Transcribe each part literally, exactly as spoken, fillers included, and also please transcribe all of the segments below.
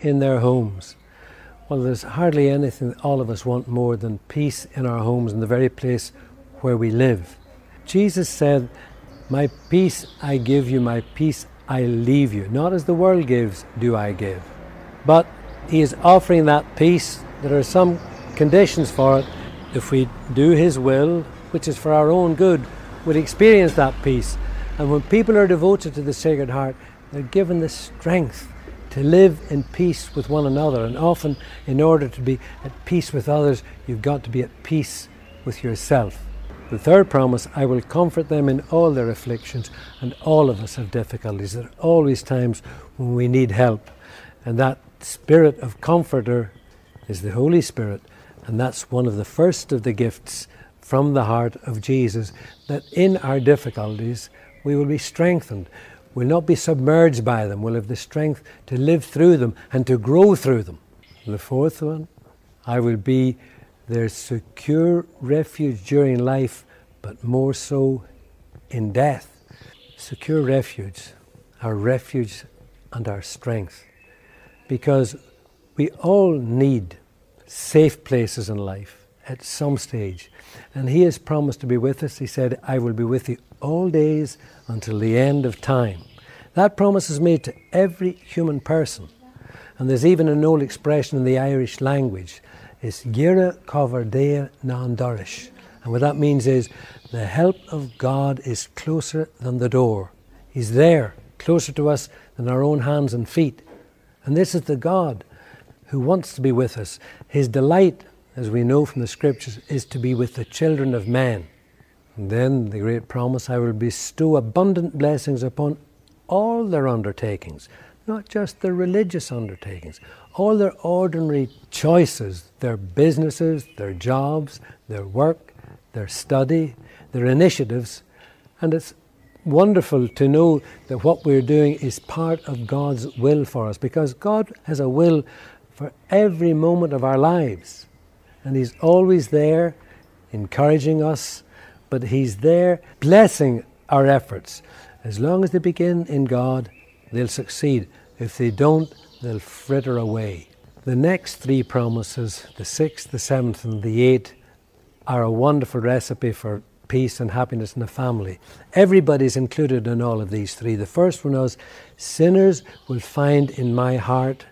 in their homes. Well, there's hardly anything that all of us want more than peace in our homes, in the very place where we live. Jesus said, "My peace I give you, my peace I leave you. Not as the world gives, do I give." But he is offering that peace. There are some conditions for it. If we do his will, which is for our own good, we'll experience that peace. And when people are devoted to the Sacred Heart, they're given the strength to live in peace with one another. And often, in order to be at peace with others, you've got to be at peace with yourself. The third promise, I will comfort them in all their afflictions. And all of us have difficulties. There are always times when we need help. And that Spirit of Comforter is the Holy Spirit. And that's one of the first of the gifts from the heart of Jesus, that in our difficulties we will be strengthened. We'll not be submerged by them. We'll have the strength to live through them and to grow through them. And the fourth one, I will be their secure refuge during life, but more so in death. Secure refuge, our refuge and our strength. Because we all need safe places in life at some stage. And he has promised to be with us. He said, I will be with you all days until the end of time. That promise is made to every human person. And there's even an old expression in the Irish language. It's Gira Coverdea nan Dorish. And what that means is, the help of God is closer than the door. He's there, closer to us than our own hands and feet. And this is the God who wants to be with us. His delight, as we know from the Scriptures, is to be with the children of men. And then the great promise, I will bestow abundant blessings upon all their undertakings, not just their religious undertakings, all their ordinary choices, their businesses, their jobs, their work, their study, their initiatives. And it's wonderful to know that what we're doing is part of God's will for us, because God has a will for every moment of our lives. And he's always there encouraging us, but he's there blessing our efforts. As long as they begin in God, they'll succeed. If they don't, they'll fritter away. The next three promises, the sixth, the seventh, and the eighth, are a wonderful recipe for peace and happiness in the family. Everybody's included in all of these three. The first one is, sinners will find in my heart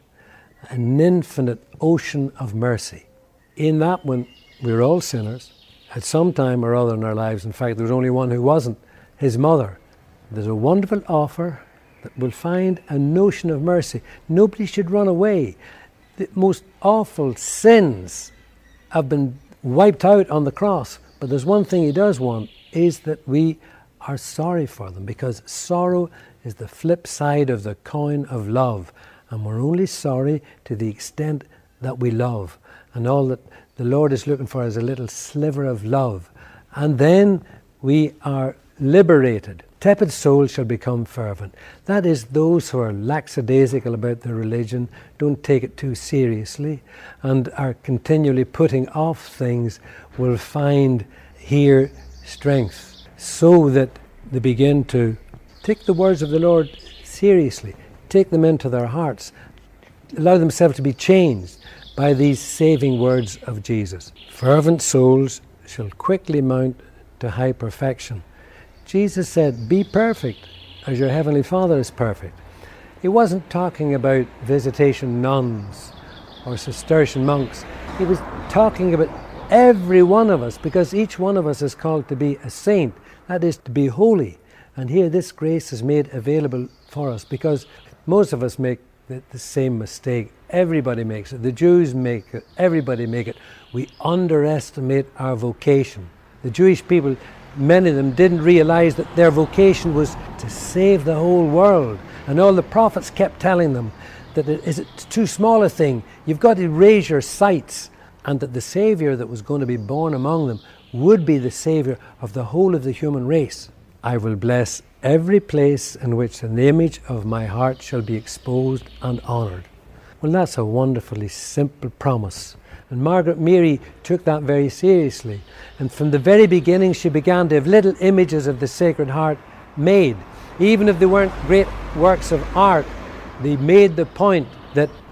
an infinite ocean of mercy. In that one, we're all sinners at some time or other in our lives. In fact, there was only one who wasn't, his mother. There's a wonderful offer that will find a notion of mercy. Nobody should run away. The most awful sins have been wiped out on the cross. But there's one thing he does want, is that we are sorry for them, because sorrow is the flip side of the coin of love. And we're only sorry to the extent that we love. And all that the Lord is looking for is a little sliver of love. And then we are liberated. Tepid souls shall become fervent. That is, those who are lackadaisical about their religion, don't take it too seriously, and are continually putting off things, will find here strength, so that they begin to take the words of the Lord seriously, take them into their hearts, allow themselves to be changed by these saving words of Jesus. Fervent souls shall quickly mount to high perfection. Jesus said, be perfect as your heavenly Father is perfect. He wasn't talking about visitation nuns or Cistercian monks. He was talking about every one of us, because each one of us is called to be a saint, that is, to be holy. And here this grace is made available for us, because most of us make the, the same mistake. Everybody makes it. The Jews make it. Everybody make it. We underestimate our vocation. The Jewish people, many of them didn't realize that their vocation was to save the whole world. And all the prophets kept telling them that it is too small a thing. You've got to raise your sights. And that the Savior that was going to be born among them would be the Savior of the whole of the human race. I will bless every place in which an image of my heart shall be exposed and honoured. Well, that's a wonderfully simple promise. And Margaret Meary took that very seriously. And from the very beginning, she began to have little images of the Sacred Heart made. Even if they weren't great works of art, they made the point that